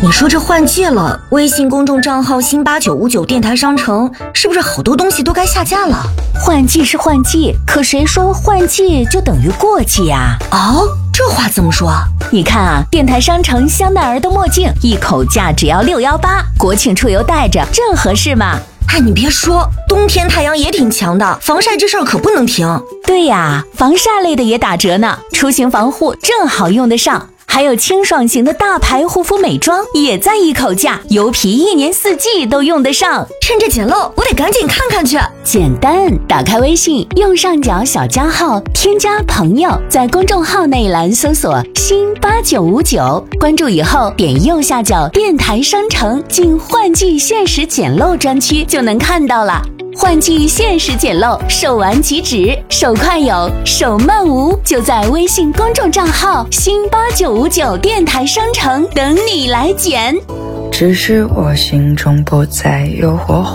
你说这换季了，微信公众账号新8959电台商城是不是好多东西都该下架了？ 换季是换季，可谁说换季就等于过季呀？ 哦，这话怎么说？ 你看啊，电台商城香奈儿的墨镜一口价只要618，国庆出游戴着正合适嘛。 哎，你别说，冬天太阳也挺强的，防晒这事儿可不能停。 对呀，防晒类的也打折呢，出行防护正好用得上。还有清爽型的大牌护肤美妆也在一口价，油皮1年4季都用得上。 趁着捡漏，我得赶紧看看去。 简单，打开微信，右上角小加号，添加朋友，在公众号内栏搜索新8959，关注以后点右下角电台商城，进换季限时捡漏专区就能看到了。换季限时捡漏，手完即止，手快有，手慢无，就在微信公众账号新8959电台商城等你来捡。 只是我心中不再有火花。